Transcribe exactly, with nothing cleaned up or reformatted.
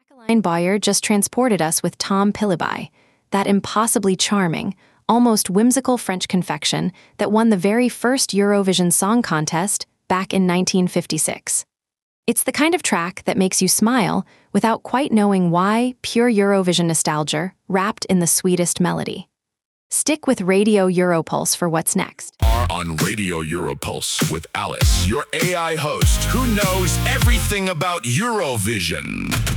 Jacqueline Boyer just transported us with Tom Pilibai, that impossibly charming, almost whimsical French confection that won the very first Eurovision Song Contest back in nineteen fifty-six. It's the kind of track that makes you smile without quite knowing why. Pure Eurovision nostalgia wrapped in the sweetest melody. Stick with Radio Europulse for what's next. Are on Radio Europulse with Alice, your A I host who knows everything about Eurovision.